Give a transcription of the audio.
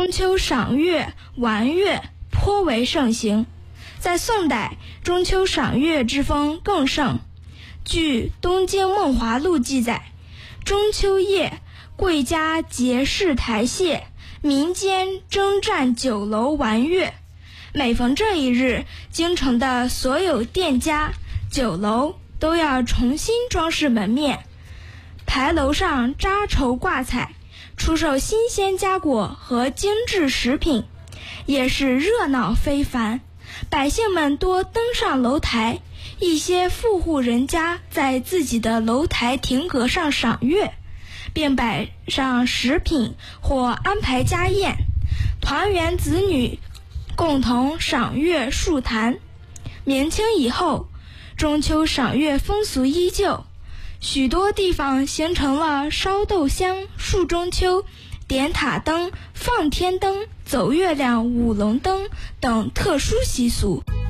中秋赏月、玩月颇为盛行。在宋代，中秋赏月之风更盛。据《东京梦华录》记载，中秋夜，贵家结饰台榭，民间征战酒楼玩月。每逢这一日，京城的所有店家、酒楼都要重新装饰门面，牌楼上扎绸挂彩，出售新鲜佳果和精致食品，夜市热闹非凡。百姓们多登上楼台，一些富户人家在自己的楼台亭阁上赏月，便摆上食品或安排家宴，团圆子女共同赏月述谈。明清以后，中秋赏月风俗依旧，许多地方形成了烧豆香、树中秋、点塔灯、放天灯、走月亮、舞龙灯等特殊习俗。